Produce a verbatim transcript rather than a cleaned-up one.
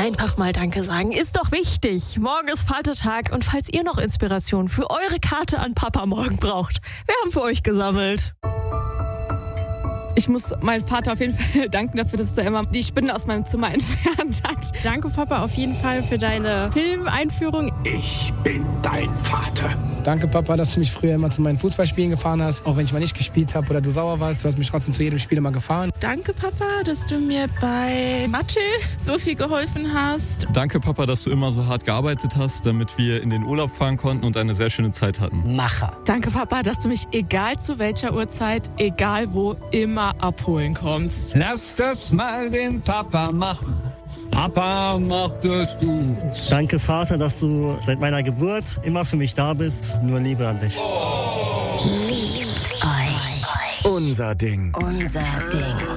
Einfach mal Danke sagen, ist doch wichtig. Morgen ist Vatertag und falls ihr noch Inspiration für eure Karte an Papa morgen braucht, wir haben für euch gesammelt. Ich muss meinem Vater auf jeden Fall danken dafür, dass er immer die Spinne aus meinem Zimmer entfernt hat. Danke, Papa, auf jeden Fall für deine Filmeinführung. Ich bin dein Vater. Danke, Papa, dass du mich früher immer zu meinen Fußballspielen gefahren hast. Auch wenn ich mal nicht gespielt habe oder du sauer warst, du hast mich trotzdem zu jedem Spiel immer gefahren. Danke, Papa, dass du mir bei Mathe so viel geholfen hast. Danke, Papa, dass du immer so hart gearbeitet hast, damit wir in den Urlaub fahren konnten und eine sehr schöne Zeit hatten. Macher. Danke, Papa, dass du mich egal zu welcher Uhrzeit, egal wo, immer abholen kommst. Lass das mal den Papa machen. Papa macht es gut. Danke, Vater, dass du seit meiner Geburt immer für mich da bist. Nur Liebe an dich. Liebt euch. Unser Ding. Unser Ding.